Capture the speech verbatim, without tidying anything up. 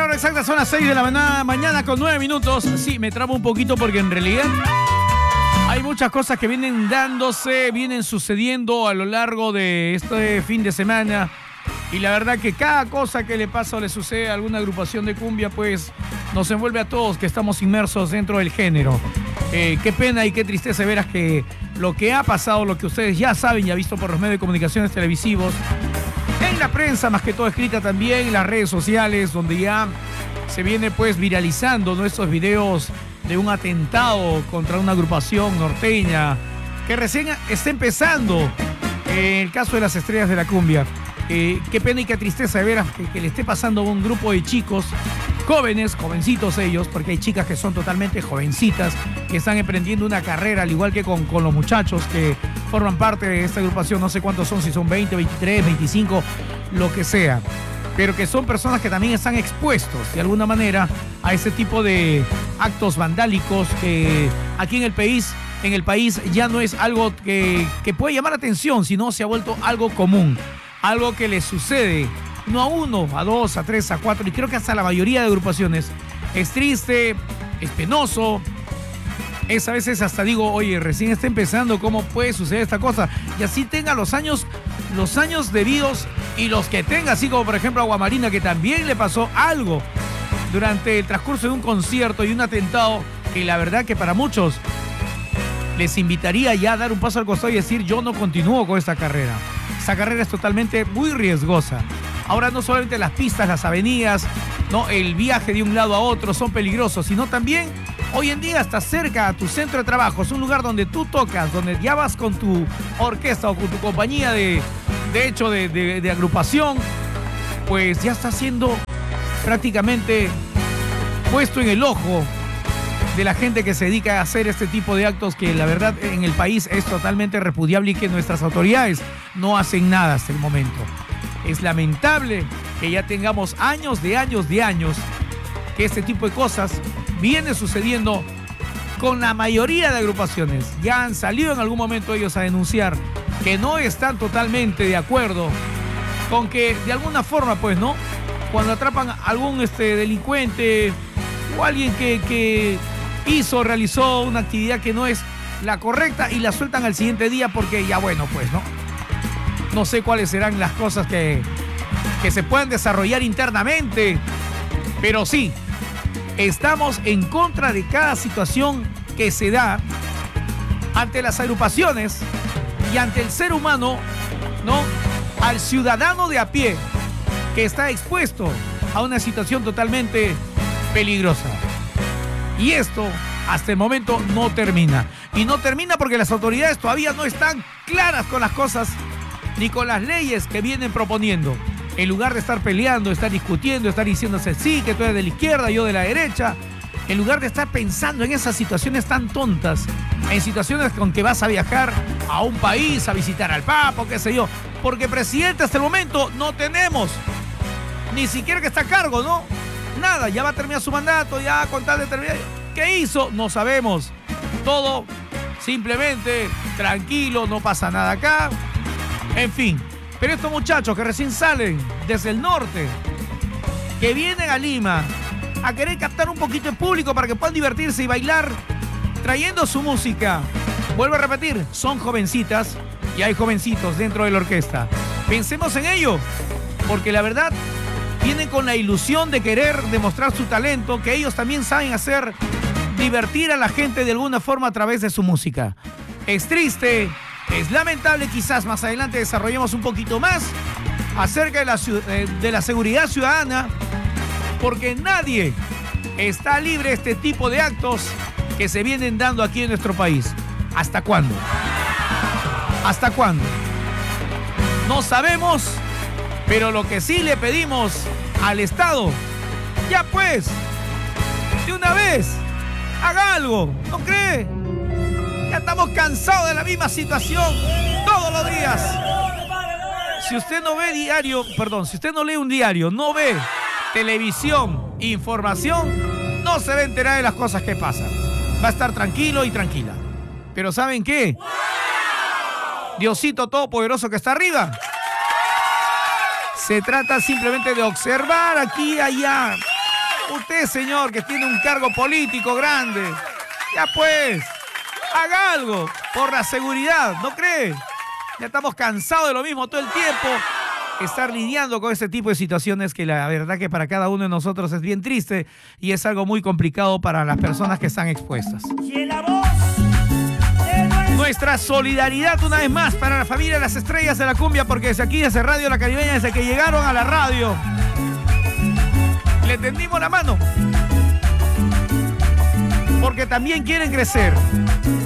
la hora exacta son las seis de la mañana, mañana con nueve minutos. Sí, me trabo un poquito porque en realidad hay muchas cosas que vienen dándose, vienen sucediendo a lo largo de este fin de semana. Y la verdad que cada cosa que le pasa o le sucede a alguna agrupación de cumbia, pues nos envuelve a todos que estamos inmersos dentro del género. Eh, qué pena y qué tristeza veras que lo que ha pasado, lo que ustedes ya saben y han visto por los medios de comunicaciones televisivos, en la prensa, más que todo escrita también, en las redes sociales, donde ya se viene pues viralizando nuestros videos de un atentado contra una agrupación norteña que recién está empezando, eh, en el caso de las estrellas de la cumbia. Eh, qué pena y qué tristeza de veras que, que le esté pasando a un grupo de chicos jóvenes, jovencitos ellos, porque hay chicas que son totalmente jovencitas, que están emprendiendo una carrera, al igual que con, con los muchachos que forman parte de esta agrupación. No sé cuántos son, si son veinte, veintitrés, veinticinco, lo que sea, pero que son personas que también están expuestos de alguna manera a ese tipo de actos vandálicos que aquí en el país, en el país ya no es algo que, que puede llamar la atención, sino se ha vuelto algo común. Algo que le sucede, no a uno, a dos, a tres, a cuatro, y creo que hasta a la mayoría de agrupaciones. Es triste, es penoso. Es a veces hasta digo, oye, recién está empezando, ¿cómo puede suceder esta cosa? Y así tenga los años, los años debidos y los que tenga, así como por ejemplo a Aguamarina, que también le pasó algo durante el transcurso de un concierto y un atentado, que la verdad que para muchos les invitaría ya a dar un paso al costado y decir, yo no continúo con esta carrera. Esta carrera es totalmente muy riesgosa. Ahora no solamente las pistas, las avenidas, no, el viaje de un lado a otro son peligrosos, sino también hoy en día estás cerca a tu centro de trabajo. Es un lugar donde tú tocas, donde ya vas con tu orquesta o con tu compañía de, de hecho de, de, de agrupación, pues ya está siendo prácticamente puesto en el ojo de la gente que se dedica a hacer este tipo de actos, que la verdad en el país es totalmente repudiable y que nuestras autoridades no hacen nada hasta el momento. Es lamentable que ya tengamos años de años de años que este tipo de cosas viene sucediendo con la mayoría de agrupaciones. Ya han salido en algún momento ellos a denunciar que no están totalmente de acuerdo con que de alguna forma, pues, ¿no? Cuando atrapan a algún este, delincuente o alguien que... que hizo, realizó una actividad que no es la correcta y la sueltan al siguiente día porque ya bueno, pues, ¿no? No sé cuáles serán las cosas que, que se puedan desarrollar internamente, pero sí, estamos en contra de cada situación que se da ante las agrupaciones y ante el ser humano, ¿no? Al ciudadano de a pie que está expuesto a una situación totalmente peligrosa. Y esto, hasta el momento, no termina. Y no termina porque las autoridades todavía no están claras con las cosas ni con las leyes que vienen proponiendo. En lugar de estar peleando, estar discutiendo, estar diciéndose sí, que tú eres de la izquierda, yo de la derecha, en lugar de estar pensando en esas situaciones tan tontas, en situaciones con que vas a viajar a un país, a visitar al Papa, qué sé yo, porque presidente hasta el momento no tenemos, ni siquiera que está a cargo, ¿no? Nada, ya va a terminar su mandato, ya con tal de terminar. ¿Qué hizo? No sabemos. Todo simplemente tranquilo, no pasa nada acá. En fin, pero estos muchachos que recién salen desde el norte, que vienen a Lima a querer captar un poquito de público para que puedan divertirse y bailar, trayendo su música. Vuelvo a repetir, son jovencitas y hay jovencitos dentro de la orquesta. Pensemos en ello, porque la verdad, vienen con la ilusión de querer demostrar su talento, que ellos también saben hacer, divertir a la gente de alguna forma a través de su música. Es triste, es lamentable, quizás más adelante desarrollemos un poquito más acerca de la, de la seguridad ciudadana, porque nadie está libre de este tipo de actos que se vienen dando aquí en nuestro país. ¿Hasta cuándo? ¿Hasta cuándo? No sabemos. Pero lo que sí le pedimos al Estado, ya pues, de una vez, haga algo, ¿no cree? Ya estamos cansados de la misma situación todos los días. Si usted no ve diario, perdón, si usted no lee un diario, no ve televisión, información, no se va a enterar de las cosas que pasan. Va a estar tranquilo y tranquila. Pero ¿saben qué? Diosito Todopoderoso que está arriba, se trata simplemente de observar aquí y allá Usted, señor, que tiene un cargo político grande, ya pues, haga algo por la seguridad, ¿no cree? Ya estamos cansados de lo mismo todo el tiempo. Estar lidiando con ese tipo de situaciones que la verdad que para cada uno de nosotros es bien triste y es algo muy complicado para las personas que están expuestas. Nuestra solidaridad una vez más para la familia de las estrellas de la cumbia, porque desde aquí, desde Radio La Caribeña, desde que llegaron a la radio, le tendimos la mano porque también quieren crecer.